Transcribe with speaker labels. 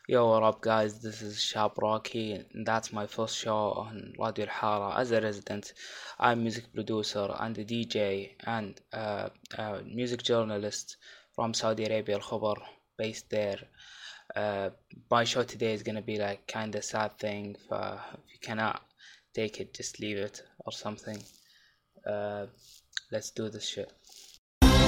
Speaker 1: Yo, what up, guys? This is Shab Rocky, and that's my first show on Radio Al as a resident. I'm music producer and a DJ and music journalist from Saudi Arabia, Al Khabar, based there. Uh, my show today is gonna be like kinda sad thing. If you cannot take it, just leave it or something. Uh, let's do this shit.